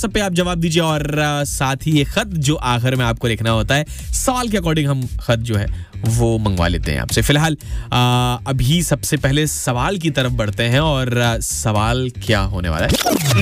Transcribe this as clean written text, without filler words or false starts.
WhatsApp पे आप जवाब दीजिए और साथ ही ये खत जो आखिर में आपको लिखना होता है, सवाल के अकॉर्डिंग हम खत जो है वो मंगवा लेते हैं आपसे। फिलहाल अभी सबसे पहले सवाल की तरफ बढ़ते हैं और सवाल क्या होने वाला है।